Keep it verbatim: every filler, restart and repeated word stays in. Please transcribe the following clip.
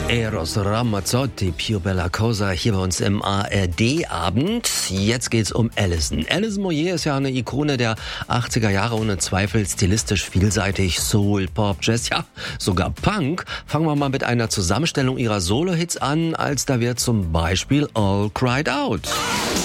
Eros Ramazzotti, Più Bella Cosa, hier bei uns im A R D-Abend. Jetzt geht's um Alison. Alison Moyet ist ja eine Ikone der achtziger Jahre, ohne Zweifel stilistisch vielseitig, Soul, Pop, Jazz, ja, sogar Punk. Fangen wir mal mit einer Zusammenstellung ihrer Solo-Hits an, als da wird zum Beispiel All Cried Out.